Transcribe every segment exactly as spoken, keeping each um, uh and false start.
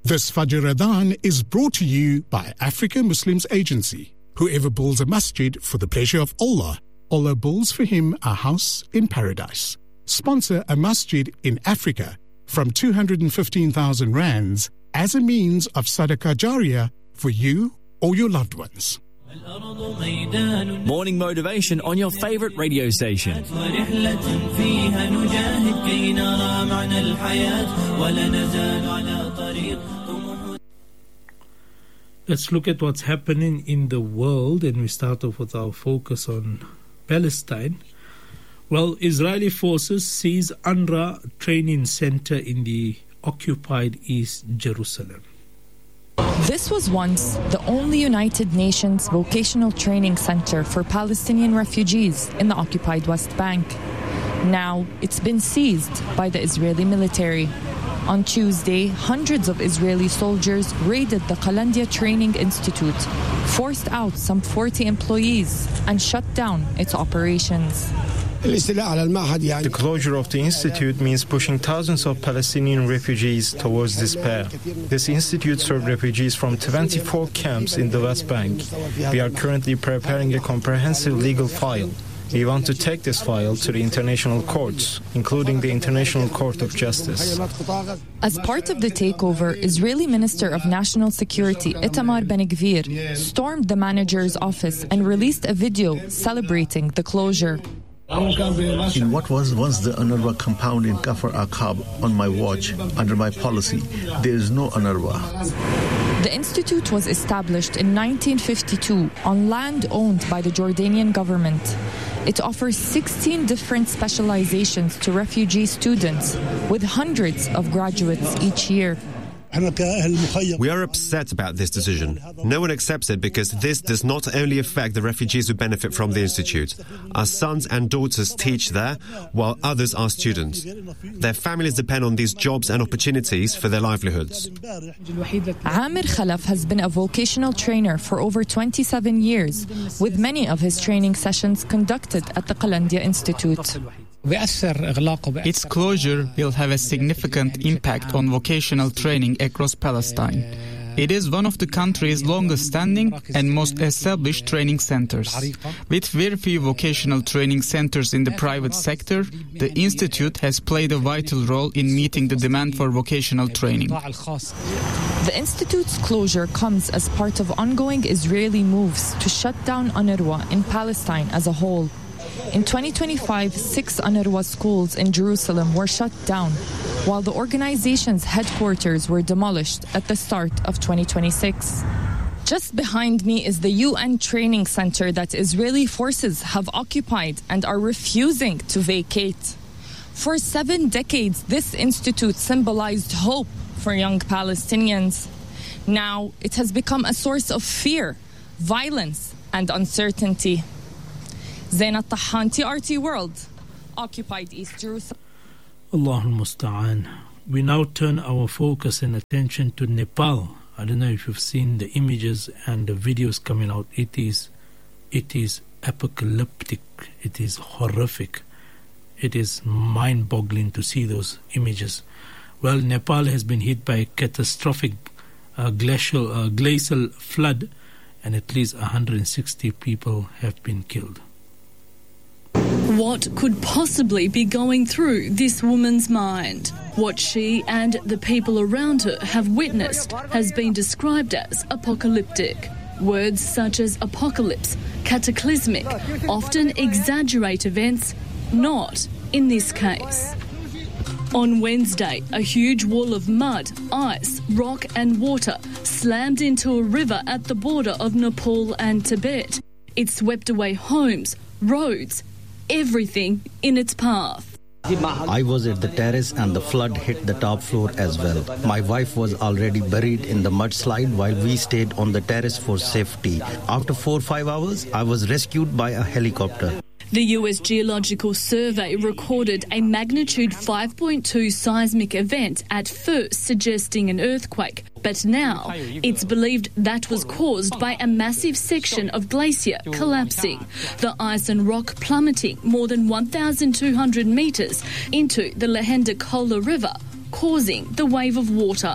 This Fajr Adhan is brought to you by Africa Muslims Agency. Whoever builds a masjid for the pleasure of Allah, Allah builds for him a house in paradise. Sponsor a masjid in Africa from two hundred fifteen thousand rands as a means of sadaqah jariyah for you or your loved ones. Morning motivation on your favorite radio station. Let's look at what's happening in the world, and we start off with our focus on Palestine. Well, Israeli forces seize UNRWA training center in the occupied East Jerusalem. This was once the only United Nations vocational training center for Palestinian refugees in the occupied West Bank. Now it's been seized by the Israeli military. On Tuesday, hundreds of Israeli soldiers raided the Qalandia Training Institute, forced out some forty employees, and shut down its operations. The closure of the institute means pushing thousands of Palestinian refugees towards despair. This institute served refugees from twenty-four camps in the West Bank. We are currently preparing a comprehensive legal file. We want to take this file to the international courts, including the International Court of Justice. As part of the takeover, Israeli Minister of National Security Itamar Ben-Gvir stormed the manager's office and released a video celebrating the closure. In what was once the UNRWA compound in Kafr Aqab, on my watch, under my policy, there is no UNRWA. The institute was established in nineteen fifty-two on land owned by the Jordanian government. It offers sixteen different specializations to refugee students, with hundreds of graduates each year. We are upset about this decision. No one accepts it because this does not only affect the refugees who benefit from the institute. Our sons and daughters teach there, while others are students. Their families depend on these jobs and opportunities for their livelihoods. Amir Khalaf has been a vocational trainer for over twenty-seven years, with many of his training sessions conducted at the Qalandia Institute. Its closure will have a significant impact on vocational training across Palestine. It is one of the country's longest-standing and most established training centers. With very few vocational training centers in the private sector, the institute has played a vital role in meeting the demand for vocational training. The institute's closure comes as part of ongoing Israeli moves to shut down UNRWA in Palestine as a whole. In twenty twenty-five, six UNRWA schools in Jerusalem were shut down, while the organization's headquarters were demolished at the start of twenty twenty-six. Just behind me is the U N training center that Israeli forces have occupied and are refusing to vacate. For seven decades, this institute symbolized hope for young Palestinians. Now it has become a source of fear, violence, and uncertainty. Zainat Tahan, T R T World, occupied East Jerusalem. Allahul Musta'an. We now turn our focus and attention to Nepal. I don't know if you've seen the images and the videos coming out. It is, it is apocalyptic. It is horrific. It is mind-boggling to see those images. Well, Nepal has been hit by a catastrophic uh, glacial, uh, glacial flood, and at least one hundred sixty people have been killed. What could possibly be going through this woman's mind? What she and the people around her have witnessed has been described as apocalyptic. Words such as apocalypse, cataclysmic, often exaggerate events, not in this case. On Wednesday, a huge wall of mud, ice, rock and water slammed into a river at the border of Nepal and Tibet. It swept away homes, roads, everything in its path. I was at the terrace and the flood hit the top floor as well. My wife was already buried in the mudslide while we stayed on the terrace for safety. After four or five hours, I was rescued by a helicopter. The U S Geological Survey recorded a magnitude five point two seismic event, at first suggesting an earthquake. But now it's believed that was caused by a massive section of glacier collapsing, the ice and rock plummeting more than one thousand two hundred metres into the Lahendar Kola River, causing the wave of water.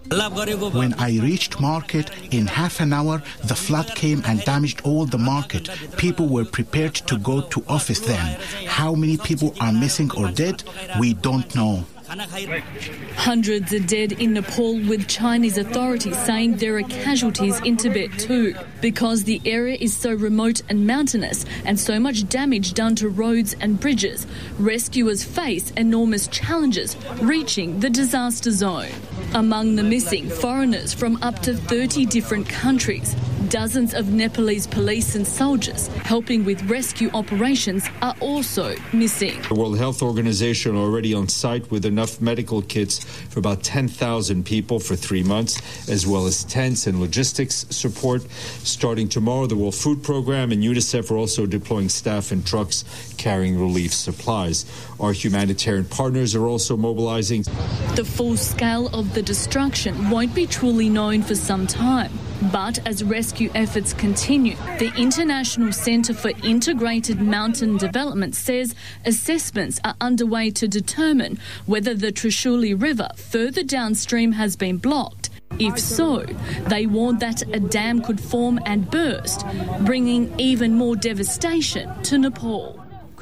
When I reached market, in half an hour, the flood came and damaged all the market. People were prepared to go to office then. How many people are missing or dead? We don't know. Hundreds are dead in Nepal, with Chinese authorities saying there are casualties in Tibet too. Because the area is so remote and mountainous and so much damage done to roads and bridges, rescuers face enormous challenges reaching the disaster zone. Among the missing, foreigners from up to thirty different countries. Dozens of Nepalese police and soldiers helping with rescue operations are also missing. The World Health Organization already on site with enough medical kits for about ten thousand people for three months, as well as tents and logistics support. Starting tomorrow, the World Food Program and UNICEF are also deploying staff and trucks carrying relief supplies. Our humanitarian partners are also mobilizing. The full scale of the destruction won't be truly known for some time. But as rescue efforts continue, the International Centre for Integrated Mountain Development says assessments are underway to determine whether the Trishuli River further downstream has been blocked. If so, they warn that a dam could form and burst, bringing even more devastation to Nepal.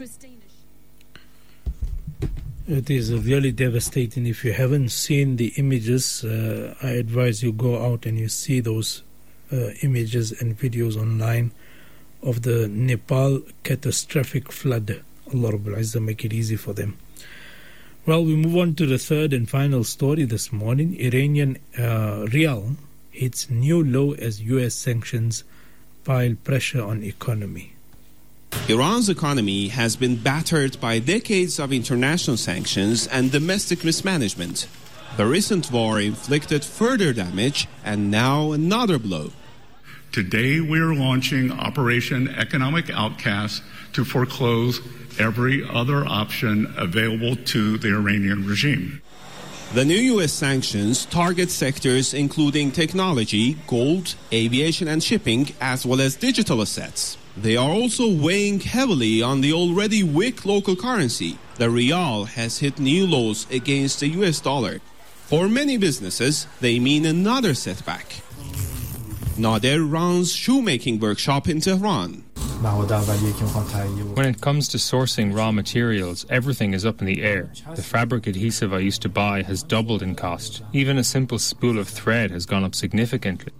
It is really devastating. If you haven't seen the images, uh, I advise you go out and you see those uh, images and videos online of the Nepal catastrophic flood. Allah Rabbul Izzah make it easy for them. Well, we move on to the third and final story this morning. Iranian uh, rial hits new low as U S sanctions pile pressure on economy. Iran's economy has been battered by decades of international sanctions and domestic mismanagement. The recent war inflicted further damage, and now another blow. Today we are launching Operation Economic Outcast to foreclose every other option available to the Iranian regime. The new U S sanctions target sectors including technology, gold, aviation and shipping, as well as digital assets. They are also weighing heavily on the already weak local currency. The rial has hit new lows against the U S dollar. For many businesses, they mean another setback. Nader runs shoemaking workshop in Tehran. When it comes to sourcing raw materials, everything is up in the air. The fabric adhesive I used to buy has doubled in cost. Even a simple spool of thread has gone up significantly.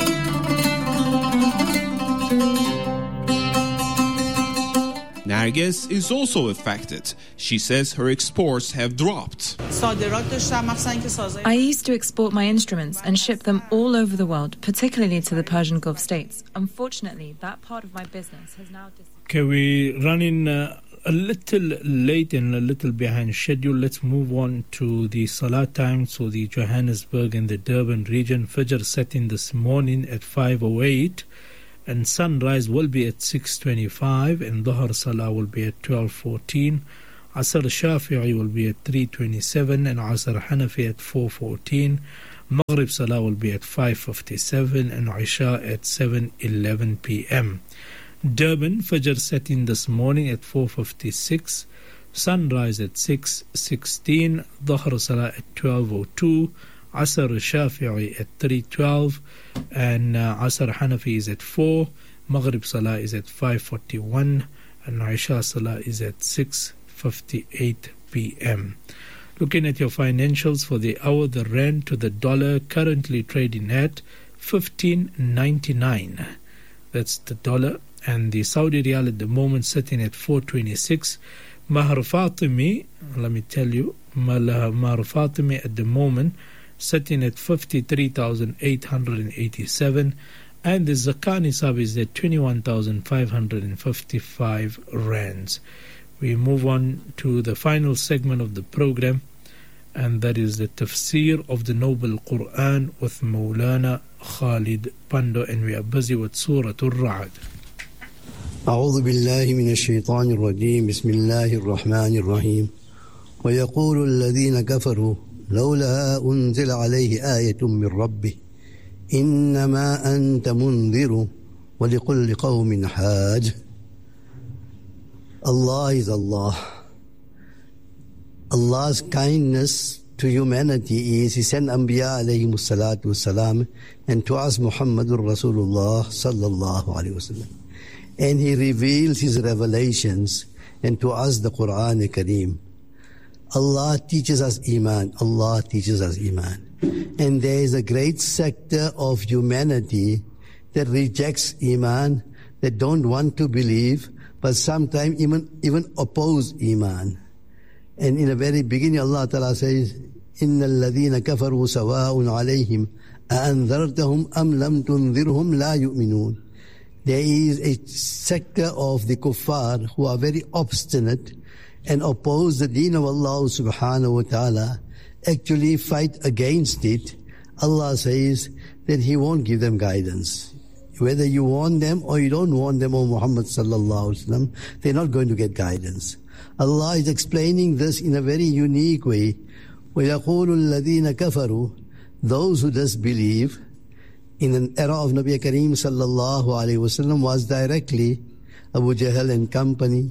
Narges is also affected. She says her exports have dropped. I used to export my instruments and ship them all over the world, particularly to the Persian Gulf states. Unfortunately, that part of my business has now disappeared. Okay, we're running uh, a little late and a little behind schedule. Let's move on to the Salah time. So the Johannesburg and the Durban region, Fajr setting this morning at five oh eight. And sunrise will be at six twenty-five, and Dhuhr Salah will be at twelve fourteen. Asr Shafi'i will be at three twenty-seven, and Asr Hanafi at four fourteen. Maghrib Salah will be at five fifty-seven, and Isha at seven eleven p m Durban, Fajr setting this morning at four fifty-six. Sunrise at six sixteen. Dhuhr Salah at twelve oh two. Asr Shafi'i at three twelve, and uh, Asr Hanafi is at four, Maghrib Salah is at five forty-one, and Isha Salah is at six fifty-eight p m Looking at your financials for the hour, the rand to the dollar currently trading at fifteen ninety-nine. That's the dollar, and the Saudi Riyal at the moment sitting at four twenty-six. Mahr Fatimi, let me tell you, Mahr Fatimi at the moment sitting at fifty-three thousand eight hundred eighty-seven, and the Zakah Nisab is at twenty-one thousand five hundred fifty-five rands. We move on to the final segment of the program, and that is the Tafsir of the Noble Quran with Maulana Khalid Pando, and we are busy with Surah Al-Ra'd. أعوذ بالله من الشيطان الرجيم بسم الله الرحمن الرحيم ويقول الذين كفروا لولا أنزل عليه آية من ربه إنما أنت منذر ولكل قوم حاج. Allah is Allah. Allah's kindness to humanity is He sent Anbiya alayhimu salatu wasalam, and to us Muhammadur Rasulullah sallallahu alayhi wasallam. And He reveals His revelations, and to us the Quran Kareem. Allah teaches us Iman. Allah teaches us Iman. And there is a great sector of humanity that rejects Iman, that don't want to believe, but sometimes even, even oppose Iman. And in the very beginning, Allah Ta'ala says, إِنَّ الَّذِينَ كَفَرُوا سَوَاءٌ عَلَيْهِمْ أَأَنذَرْتَهُمْ أَمْ لَمْ تُنذِرْهُمْ لَا يُؤْمِنُونَ. There is a sector of the kuffar who are very obstinate and oppose the deen of Allah subhanahu wa ta'ala, actually fight against it. Allah says that He won't give them guidance. Whether you warn them or you don't warn them, O Muhammad sallallahu alaihi wasallam, they're not going to get guidance. Allah is explaining this in a very unique way. وَيَقُولُ الَّذِينَ كَفَرُوا, those who disbelieve, in an era of Nabi Kareem sallallahu alaihi wasallam was directly Abu Jahl and company.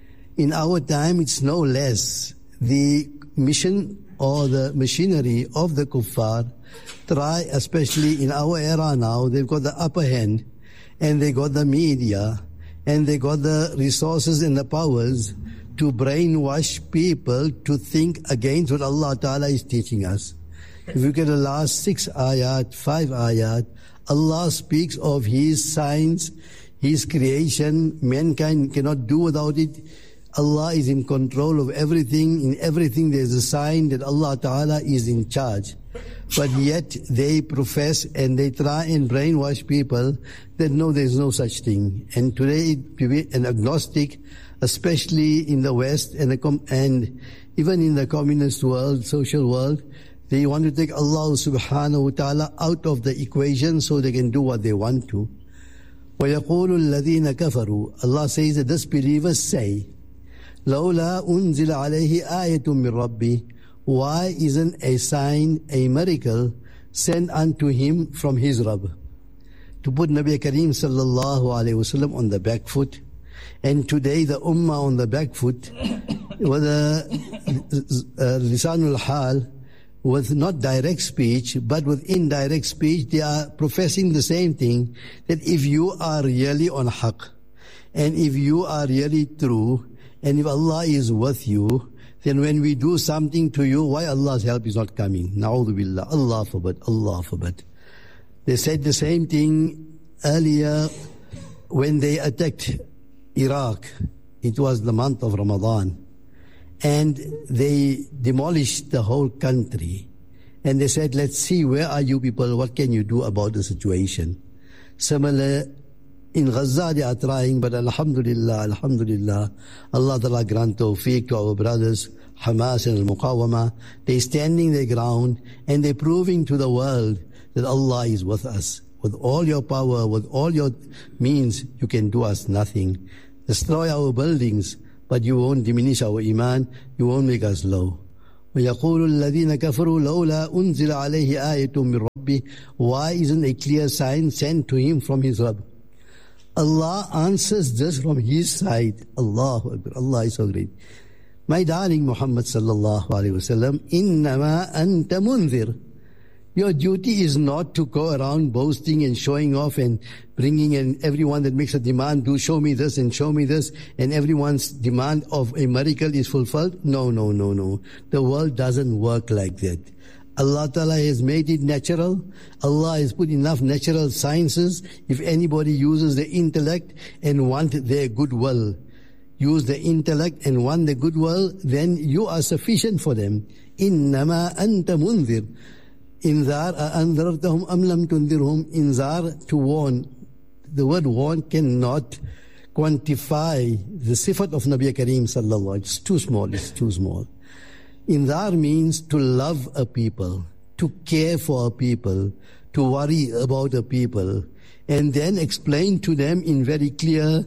In our time, it's no less. The mission or the machinery of the kuffar try, especially in our era now, they've got the upper hand, and they got the media, and they got the resources and the powers to brainwash people to think against what Allah Ta'ala is teaching us. If you get the last six ayat, five ayat, Allah speaks of His signs, His creation. Mankind cannot do without it. Allah is in control of everything. In everything there is a sign that Allah Ta'ala is in charge. But yet they profess and they try and brainwash people that no, there is no such thing. And today to be an agnostic, especially in the West and, the, and even in the communist world, social world, they want to take Allah subhanahu wa ta'ala out of the equation so they can do what they want to. وَيَقُولُ الَّذِينَ كَفَرُوا, Allah says that disbelievers say, لَوْلَا أُنزِلَ عَلَيْهِ آيَةٌ مِّن رَبِّهِ, why isn't a sign, a miracle sent unto him from his Rabb? To put Nabi Kareem sallallahu alayhi wasallam on the back foot, and today the ummah on the back foot, with a uh, lisanul hal, with not direct speech, but with indirect speech, they are professing the same thing, that if you are really on haqq, and if you are really true, and if Allah is with you, then when we do something to you, why Allah's help is not coming? Na'udhu billah, Allah forbid, Allah forbid. They said the same thing earlier when they attacked Iraq. It was the month of Ramadan. And they demolished the whole country. And they said, let's see, where are you people? What can you do about the situation? Similar, in Gaza they are trying, but alhamdulillah, alhamdulillah, Allah Ta'ala grant tawfiq to our brothers, Hamas and Al-Muqawama. They're standing their ground and they're proving to the world that Allah is with us. With all your power, with all your means, you can do us nothing. Destroy our buildings, but you won't diminish our iman, you won't make us low. وَيَقُولُ الَّذِينَ كَفَرُوا لَوْلَا أُنزِلَ عَلَيْهِ آيَةٌ مِّن رَبِّهِ, why isn't a clear sign sent to him from his Rabb? Allah answers this from His side. Allahu Akbar. Allah is so great. My darling Muhammad sallallahu alayhi wa sallam, إِنَّمَا أَنْتَ مُنذِرٌ. Your duty is not to go around boasting and showing off and bringing in everyone that makes a demand, do show me this and show me this, and everyone's demand of a miracle is fulfilled. No, no, no, no. The world doesn't work like that. Allah Ta'ala has made it natural. Allah has put enough natural sciences. If anybody uses the intellect and want their goodwill, use the intellect and want the goodwill, then you are sufficient for them. إِنَّمَا أَنْتَ مُنذِرٌ. Inzar أَأَنذَرْتَهُمْ أَمْ لَمْ تُنذِرْهُمْ. Inzar, to warn. The word warn cannot quantify the sifat of Nabi Kareem sallallahu. It's too small, it's too small. Inzar means to love a people, to care for a people, to worry about a people, and then explain to them in very clear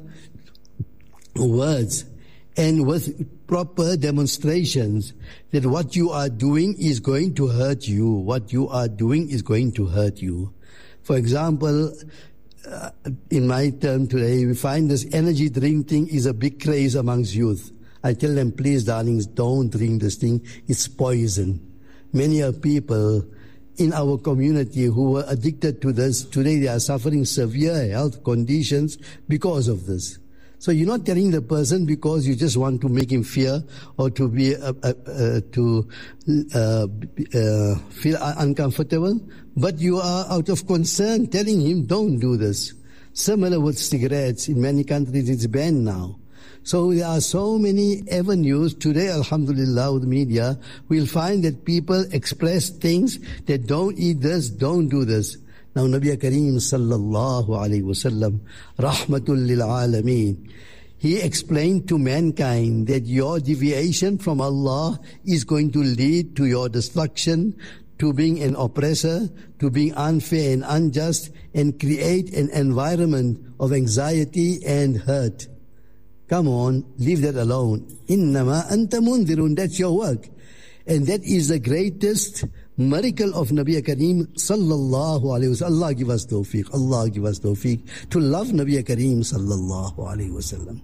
words and with proper demonstrations that what you are doing is going to hurt you. What you are doing is going to hurt you. For example, uh, in my term today, we find this energy drink thing is a big craze amongst youth. I tell them, please, darlings, don't drink this thing. It's poison. many of people in our community who were addicted to this, today they are suffering severe health conditions because of this. So you're not telling the person because you just want to make him fear or to be uh, uh, uh, to uh, uh, feel uncomfortable, but you are out of concern telling him don't do this. Similar with cigarettes, in many countries it's banned now. So there are so many avenues. Today, alhamdulillah, with media, we'll find that people express things that don't eat this, don't do this. Now, Nabi Kareem sallallahu alayhi wasallam, rahmatul lil alameen, he explained to mankind that your deviation from Allah is going to lead to your destruction, to being an oppressor, to being unfair and unjust, and create an environment of anxiety and hurt. Come on, leave that alone. Innama anta mundirun, that's your work. And that is the greatest miracle of Nabi Kareem sallallahu alayhi wa sallam. Allah give us tawfiq, Allah give us tawfiq to love Nabi Kareem sallallahu alayhi wa sallam.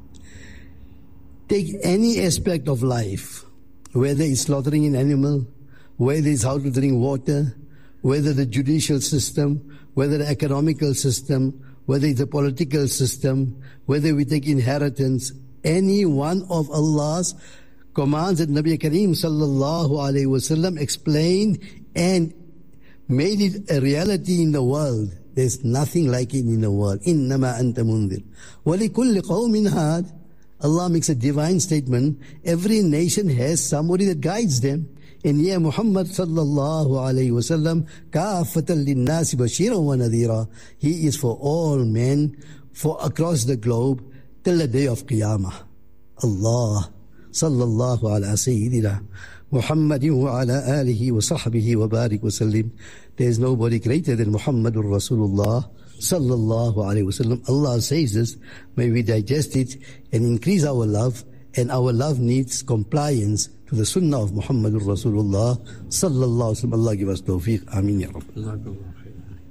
Take any aspect of life, whether it's slaughtering an animal, whether it's how to drink water, whether the judicial system, whether the economical system, whether it's the political system, whether we take inheritance, any one of Allah's commands that Nabi Kareem sallallahu alayhi wasallam explained and made it a reality in the world. There's nothing like it in the world. Innama anta mundir. وَلِكُلِّ قَوْمٍ هَادٍ. Allah makes a divine statement. Every nation has somebody that guides them. And yeah, Muhammad sallallahu alayhi wa sallam, kafatan linnasi bashiran wa nadhira. He is for all men, for across the globe, till the day of Qiyamah. Allah sallallahu ala sayyidina Muhammadin wa ala alihi wa sahbihi wa barik wa sallim. There is nobody greater than Muhammadur Rasulullah sallallahu alayhi wa sallam. Allah says this, may we digest it and increase our love, and our love needs compliance to the sunnah of Muhammadur Rasulullah sallallahu alayhi wa sallam. Allah give us tawfiq. Ameen ya Rabb.